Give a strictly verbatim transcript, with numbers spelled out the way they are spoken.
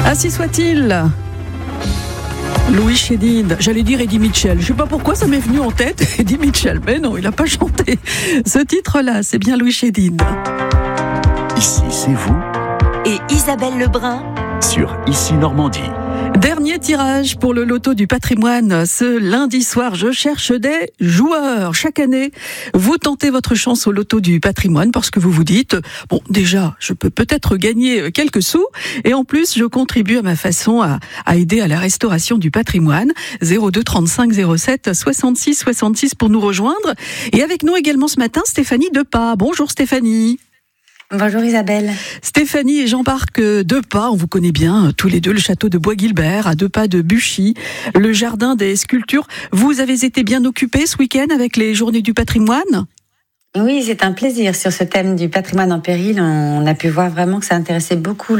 Ainsi soit-il. Louis Chédid, j'allais dire Eddie Mitchell. Je ne sais pas pourquoi ça m'est venu en tête, Eddie Mitchell. Mais non, il n'a pas chanté ce titre-là. C'est bien Louis Chédid. Ici, c'est vous. Et Isabelle Lebrun. Sur Ici Normandie. Dernier tirage pour le loto du patrimoine. Ce lundi soir, je cherche des joueurs. Chaque année, vous tentez votre chance au loto du patrimoine parce que vous vous dites, bon, déjà, je peux peut-être gagner quelques sous et en plus, je contribue à ma façon à, à aider à la restauration du patrimoine. zéro deux trente-cinq zéro sept soixante-six soixante-six pour nous rejoindre. Et avec nous également ce matin, Stéphanie Depas. Bonjour Stéphanie. Bonjour Isabelle. Stéphanie et Jean-Marc Depas, on vous connaît bien tous les deux, le château de Bois-Guilbert, à deux pas de Buchy, le jardin des sculptures. Vous avez été bien occupés ce week-end avec les journées du patrimoine ? Oui, c'est un plaisir. Sur ce thème du patrimoine en péril, on a pu voir vraiment que ça intéressait beaucoup